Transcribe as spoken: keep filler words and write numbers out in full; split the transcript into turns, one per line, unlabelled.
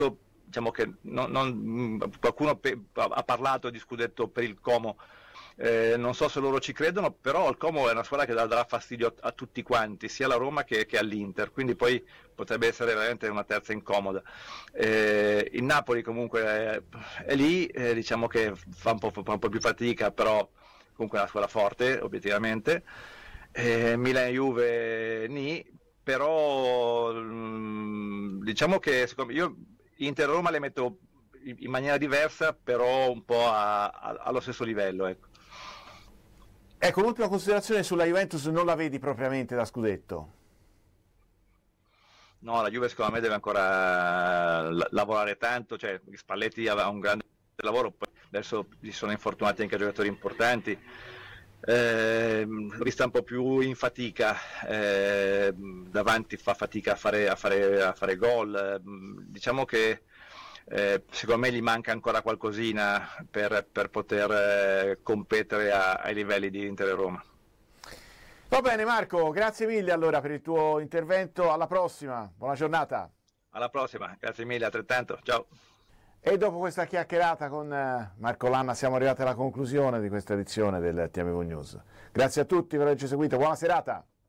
diciamo che non, non, qualcuno pe, ha parlato di scudetto per il Como, eh, non so se loro ci credono, però il Como è una squadra che darà fastidio a, a tutti quanti, sia alla Roma che, che all'Inter, quindi poi potrebbe essere veramente una terza incomoda. Eh, il Napoli comunque è, è lì, eh, diciamo che fa un, po', fa un po' più fatica, però comunque è una squadra forte obiettivamente. Eh, Milan e Juve nì, però mh, diciamo che secondo me, io Inter e Roma le metto in, in maniera diversa, però un po' a, a, allo stesso livello, ecco.
Ecco, l'ultima considerazione sulla Juventus non la vedi propriamente da scudetto?
No, la Juve secondo me deve ancora lavorare tanto, cioè Spalletti ha un grande lavoro, adesso ci sono infortunati anche giocatori importanti, eh, vista un po' più in fatica, eh, davanti fa fatica a fare, a fare, a fare gol, eh, diciamo che eh, secondo me gli manca ancora qualcosina per, per poter eh, competere a, ai livelli di Inter e Roma.
Va bene Marco, grazie mille allora per il tuo intervento, alla prossima, buona giornata.
Alla prossima, grazie mille, altrettanto, ciao.
E dopo questa chiacchierata con Marco Lanna siamo arrivati alla conclusione di questa edizione del T M V News. Grazie a tutti per averci seguito, buona serata.